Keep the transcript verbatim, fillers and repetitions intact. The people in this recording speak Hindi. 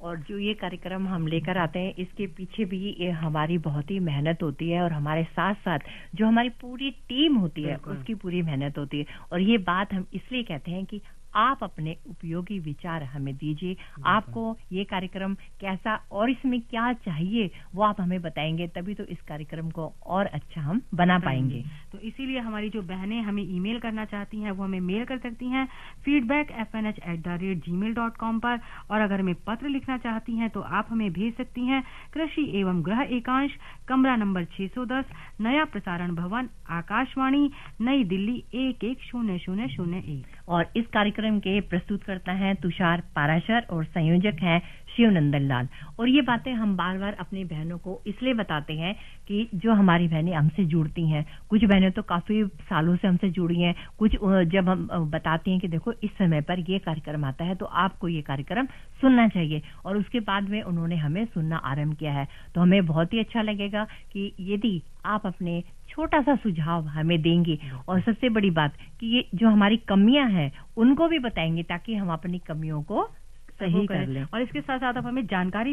और जो ये कार्यक्रम हम लेकर आते हैं इसके पीछे भी ये हमारी बहुत ही मेहनत होती है और हमारे साथ साथ जो हमारी पूरी टीम होती है उसकी पूरी मेहनत होती है। और ये बात हम इसलिए कहते हैं कि आप अपने उपयोगी विचार हमें दीजिए, आपको ये कार्यक्रम कैसा और इसमें क्या चाहिए वो आप हमें बताएंगे, तभी तो इस कार्यक्रम को और अच्छा हम बना पाएंगे। तो इसीलिए हमारी जो बहनें हमें ईमेल करना चाहती हैं वो हमें मेल कर सकती हैं feedback F N H at the rate ji mail dot com पर, और अगर हमें पत्र लिखना चाहती हैं तो आप हमें भेज सकती हैं कृषि एवं गृह एकांश, कमरा नंबर छह सौ दस, नया प्रसारण भवन, आकाशवाणी, नई दिल्ली एक एक शून्य शून्य शून्य एक। और इस कार्यक्रम के प्रस्तुत करता है तुषार पाराशर और संयोजक हैं शिवनंदन लाल। और ये बातें हम बार बार अपनी बहनों को इसलिए बताते हैं कि जो हमारी बहनें हमसे जुड़ती हैं, कुछ बहनें तो काफी सालों से हमसे जुड़ी हैं, कुछ जब हम बताती हैं कि देखो इस समय पर ये कार्यक्रम आता है तो आपको ये कार्यक्रम सुनना चाहिए, और उसके बाद में उन्होंने हमें सुनना आरंभ किया है, तो हमें बहुत ही अच्छा लगेगा कि यदि आप अपने छोटा सा सुझाव हमें देंगे, और सबसे बड़ी बात कि ये जो हमारी कमियां हैं उनको भी बताएंगे ताकि हम अपनी कमियों को सही कर लें। और इसके साथ साथ आप हमें जानकारी